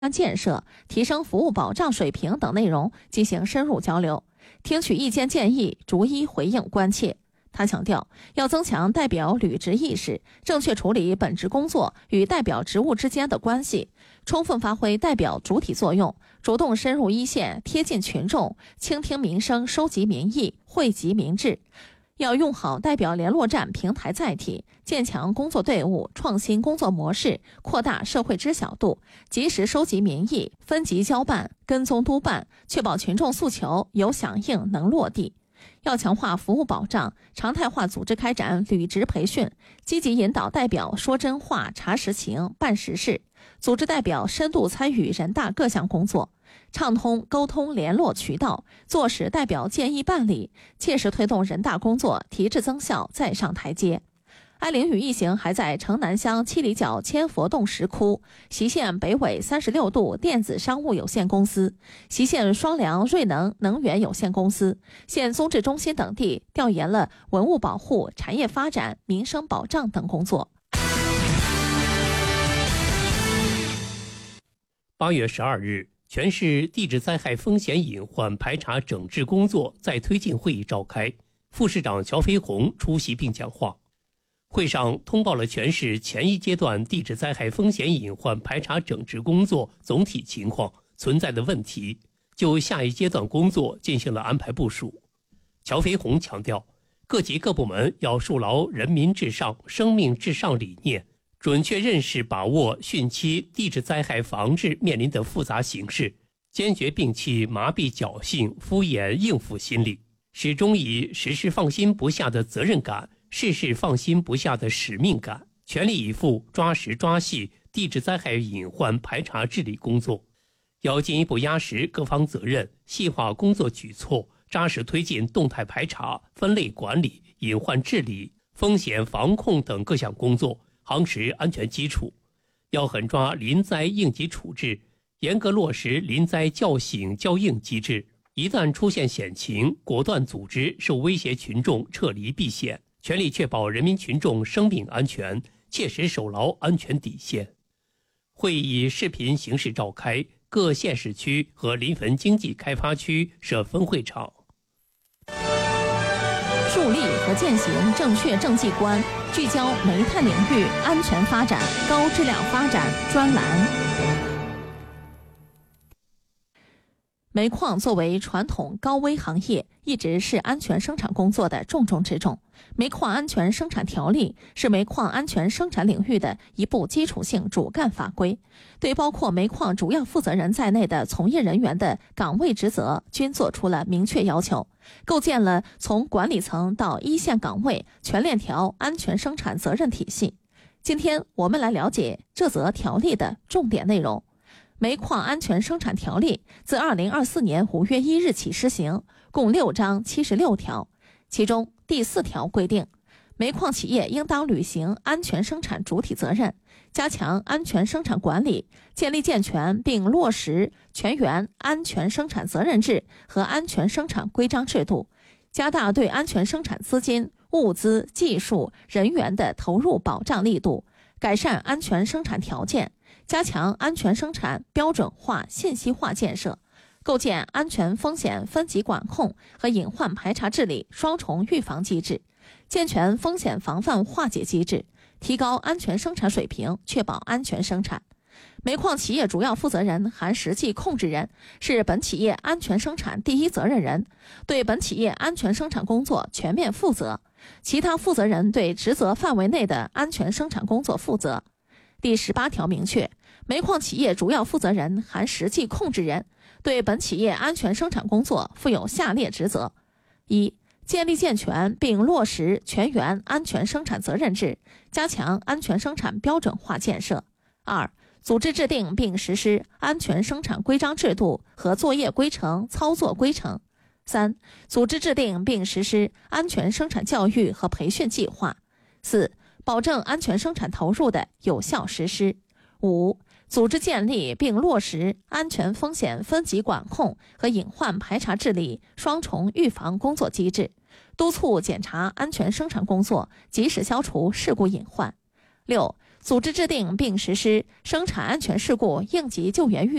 建设、提升服务保障水平等内容进行深入交流，听取意见建议，逐一回应关切。他强调，要增强代表履职意识，正确处理本职工作与代表职务之间的关系，充分发挥代表主体作用，主动深入一线，贴近群众，倾听民生，收集民意，惠及民智。要用好代表联络站平台载体，建强工作队伍，创新工作模式，扩大社会知晓度，及时收集民意，分级交办，跟踪督办，确保群众诉求有响应，能落地。要强化服务保障，常态化组织开展履职培训，积极引导代表说真话、查实情、办实事，组织代表深度参与人大各项工作，畅通沟通联络渠道，坐实代表建议办理，切实推动人大工作提质增效再上台阶。爱凌羽一行还在城南乡七里角千佛洞石窟、隰县北纬36度电子商务有限公司、隰县双良瑞能能源有限公司、县综治中心等地调研了文物保护、产业发展、民生保障等工作。 8月12日，全市地质灾害风险隐患排查整治工作再推进会议召开，副市长乔飞鸿出席并讲话。会上通报了全市前一阶段地质灾害风险隐患排查整治工作总体情况、存在的问题，就下一阶段工作进行了安排部署。乔飞鸿强调，各级各部门要树牢人民至上、生命至上理念，准确认识把握汛期地质灾害防治面临的复杂形势，坚决摒弃麻痹侥幸、敷衍应付心理，始终以时事放心不下的责任感、事事放心不下的使命感，全力以赴抓实抓细地质灾害隐患排查治理工作。要进一步压实各方责任，细化工作举措，扎实推进动态排查、分类管理、隐患治理、风险防控等各项工作，夯实安全基础。要狠抓临灾应急处置，严格落实临灾叫醒叫应机制，一旦出现险情，果断组织受威胁群众撤离避险，全力确保人民群众生命安全，切实守牢安全底线。会议以视频形式召开，各县市区和临汾经济开发区设分会场。 树立和践行正确政绩观，聚焦煤炭领域安全发展、高质量发展专栏。煤矿作为传统高危行业，一直是安全生产工作的重中之重。煤矿安全生产条例是煤矿安全生产领域的一部基础性主干法规，对包括煤矿主要负责人在内的从业人员的岗位职责均作出了明确要求，构建了从管理层到一线岗位全链条安全生产责任体系。今天我们来了解这则条例的重点内容。煤矿安全生产条例自2024年5月1日起施行，共6章76条。其中第4条规定，煤矿企业应当履行安全生产主体责任，加强安全生产管理，建立健全并落实全员安全生产责任制和安全生产规章制度，加大对安全生产资金、物资、技术、人员的投入保障力度，改善安全生产条件，加强安全生产标准化、信息化建设，构建安全风险分级管控和隐患排查治理双重预防机制，健全风险防范化解机制，提高安全生产水平，确保安全生产。煤矿企业主要负责人含实际控制人，是本企业安全生产第一责任人，对本企业安全生产工作全面负责，其他负责人对职责范围内的安全生产工作负责。第18条明确，煤矿企业主要负责人含实际控制人，对本企业安全生产工作负有下列职责：一、建立健全并落实全员安全生产责任制，加强安全生产标准化建设；二、组织制定并实施安全生产规章制度和作业规程、操作规程；三、组织制定并实施安全生产教育和培训计划；四、保证安全生产投入的有效实施；五、组织建立并落实安全风险分级管控和隐患排查治理双重预防工作机制，督促检查安全生产工作，及时消除事故隐患；六、 组织制定并实施生产安全事故应急救援预